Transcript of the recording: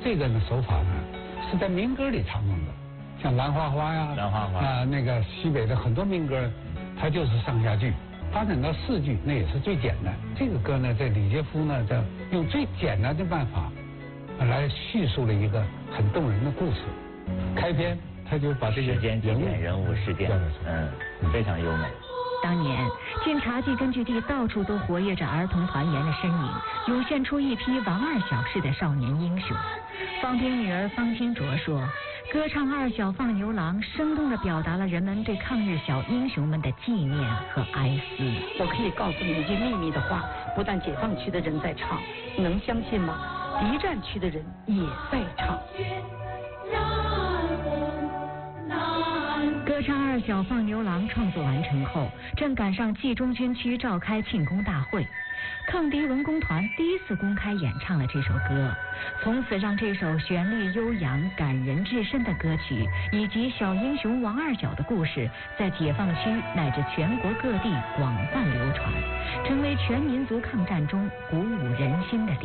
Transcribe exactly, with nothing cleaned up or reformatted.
这个呢手法呢是在民歌里常用的，像兰花花呀， 兰花花啊，那个西北的很多民歌，它就是上下句。发展到四句，那也是最简单。这个歌呢，在李杰夫呢，在用最简单的办法，来叙述了一个很动人的故事。开篇他就把这个时间、地点、人物、事件，嗯，非常优美。 当年，晋察冀根据地到处都活跃着儿童团圆的身影，涌现出一批王二小式的少年英雄。方斌女儿方金卓说，歌唱《二小放牛郎》生动地表达了人们对抗日小英雄们的纪念和哀思。 我可以告诉你一句秘密的话，不但解放区的人在唱，你能相信吗？敌占区的人也在唱。 歌唱《二小放牛郎》创作完成后，正赶上冀中军区召开庆功大会，抗敌文工团第一次公开演唱了这首歌，从此让这首旋律悠扬、感人至深的歌曲，以及小英雄王二小的故事，在解放区乃至全国各地广泛流传，成为全民族抗战中鼓舞人心的力量。